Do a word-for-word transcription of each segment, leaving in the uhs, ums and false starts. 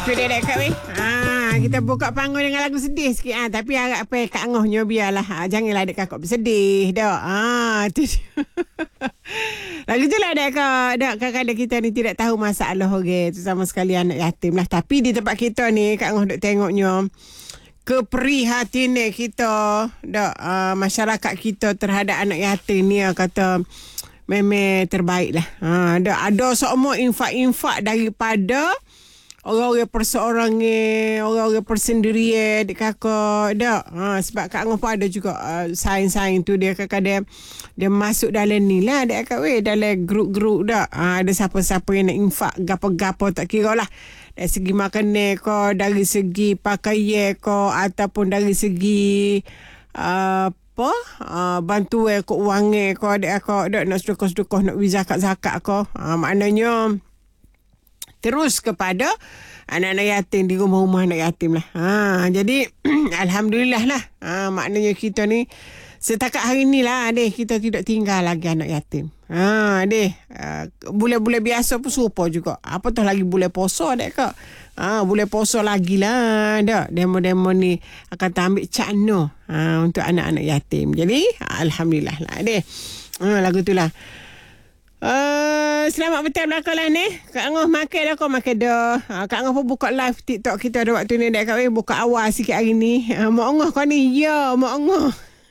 Tu dia dekat weh. Ha, kita buka panggung dengan lagu sedih sikit ah. Ha. Tapi harap apa Kak Ngohnya biarlah. Ha, janganlah dek kakak bersedih dak. Ha, tu. Lagu tu lah dek kak. Dak kadang-kadang kita ni tidak tahu masalah orang, okay? Tu sama sekali anak yatim lah. Tapi di tempat kita ni Kak Ngoh duk tengoknya keprihatinan kita dak uh, masyarakat kita terhadap anak yatim ni kata memang terbaik lah. Ha, dak ada semua infak-infak daripada orang-orang perseorangan, orang-orang persendirian, dek kakak, dak. Ha, sebab Kak Ngoh pun ada juga uh, sains-sains tu dia kadang-kadang dia masuk dalam ni lah, dek kakak weh, dalam grup-grup dak. Ha, ada siapa-siapa yang nak infak gapo-gapo tak kira lah. Dari segi makanan ko, dari segi pakaian ko, ataupun dari segi uh, apa uh, bantuan keuangan ko, dek kakak, dak nak sedekah-sedekah, nak beri zakat-zakat ko. Ha, maknanya terus kepada anak-anak yatim di rumah-rumah anak yatim lah. Ha, jadi alhamdulillah lah. Ha, maknanya kita ni setakat hari ni lah deh kita tidak tinggal lagi anak yatim. Ha, deh uh, bulan-bulan biasa pun serupa juga. Apa tu lagi bulan puasa dek kak. Ha, bulan puasa lagi lah dak. Demo-demo ni akan ambil cakna ha, untuk anak-anak yatim. Jadi alhamdulillah lah deh. Ha, lagu tu lah. Uh, selamat petang belakang lah ni. Kak Ngoh makan dah kau makan dah. Uh, Kak Ngoh pun buka live TikTok kita ada waktu ni. Dek Kak Weh buka awal sikit hari ni. Uh, Mak Ngoh kau ni. Ya, Mak Ngoh.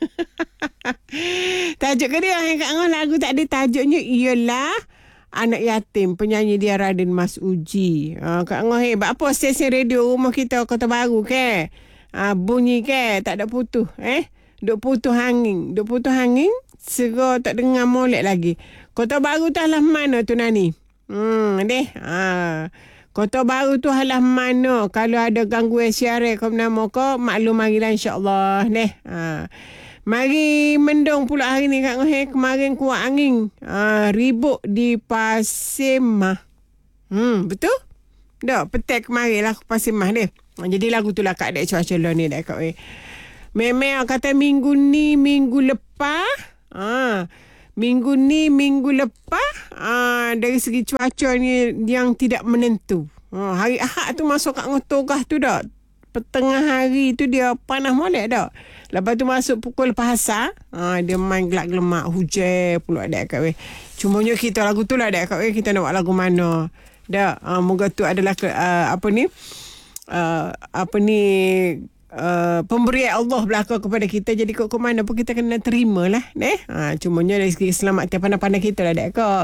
Tajuk ke dia Kak Ngoh lagu tak ada tajuknya ialah Anak Yatim. Penyanyi dia Raden Mas Uji. Uh, Kak Ngoh hebat. Apa stesen radio rumah kita Kota Baru ke? Uh, bunyi ke? Tak ada putus. Eh? Duk putus angin. Duk putus angin. Serah tak dengar molek lagi. Kota Baru tu halah mana tu Nani? Hmm, deh. Ha. Kota Baru tu halah mana? Kalau ada gangguan siaran kau nama kau, maklum marilah insya-Allah, deh. Ha. Mari mendung pula hari ni Kak Ngoh. Kemarin kuat angin. Ha, ribut di Pasir Mah. Hmm, betul? Dak, petek kemarin lah Pasir Mah deh. Jadi lagu tu lah Kak dek cuaca lah ni dek Kak weh. Memang kata minggu ni, minggu lepas. Ah, minggu ni minggu lepas ah, dari segi cuaca ni yang tidak menentu. Ah, hari Ahad tu masuk kat ngotogah tu dak. Petengah hari tu dia panas molek dak. Lepas tu masuk pukul lepas asar, ah, dia main gelak-gelemak hujan pula dak kat weh. Cumanya kita lagu tu lah dak kat weh, kita nak buat lagu mana. Dak, ah, moga tu adalah ke, uh, apa ni? Uh, apa ni Uh, pemberian Allah belaka kepada kita. Jadi kok ke mana pun kita kena terima lah eh? Ha, cumanya dari segi keselamatan pandai-pandai kita lah dek kak.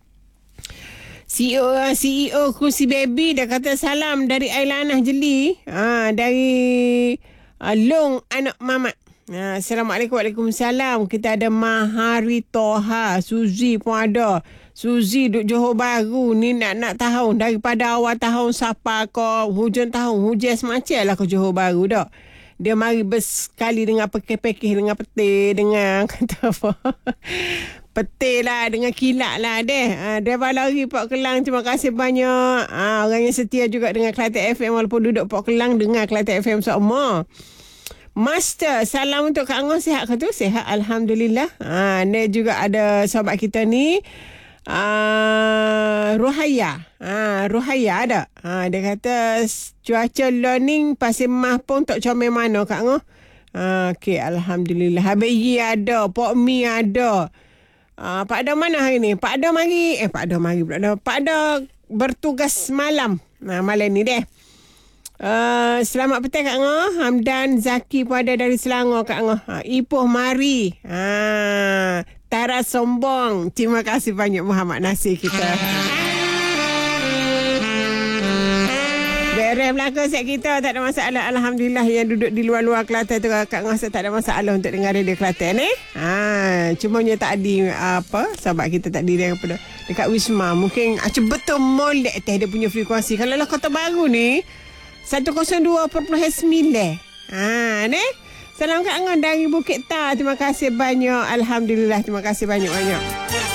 C E O C E O Kursi Baby dah kata salam dari Ailanah Jeli. Ha, dari uh, Long anak mamat. Ha, Assalamualaikum. Waalaikumsalam. Kita ada Mahari Toha, Suzy pun ada. Suzy duduk Johor Bahru ni nak-nak tahun daripada awal tahun siapa kau hujan tahun hujan semacam lah ke Johor Bahru dak. Dia mari bersekali dengan pekeh-pekeh dengan peti dengan kata apa peti lah dengan kilat lah deh. Ha, dia lari Port Kelang, terima kasih banyak. Ha, orang yang setia juga dengan Kelantan F M walaupun duduk Port Kelang dengar Kelantan F M semua. Master, salam untuk Kak Ngoh, sihat ke tu? Sihat alhamdulillah. Ha, dia juga ada sahabat kita ni Uh, Ruhaya uh, Ruhaya ada uh, dia kata cuaca learning Pasir Mah pun tak comel mana Kak Ngoh. uh, ok alhamdulillah. Habayi ada, Pok Mi ada. uh, Pak Ada mana hari ni? Pak Ada mari Eh Pak Ada mari pula. Pak Ada bertugas malam. Nah, malam ni deh. Uh, selamat petang Kak Ngoh. Hamdan Zaki pun ada dari Selangor Kak Ngoh. uh, Ipoh mari. uh, Tara sombong. Terima kasih banyak Muhammad Nasir kita. Beres belakang set kita, tak ada masalah. Alhamdulillah yang duduk di luar-luar Kelantan tu Kak Ngoh tak ada masalah untuk dengar radio Kelantan ni. Ha, cumanya tadi apa sahabat kita tadi daripada dekat Wisma mungkin acu betul mall dek teh dia punya frekuensi. Kalau lah Kota Baru ni seratus dua perpuluhan sembilan. Ha, ni. Salam Kak Ngoh dari Bukit Tar. Terima kasih banyak. Alhamdulillah. Terima kasih banyak-banyak.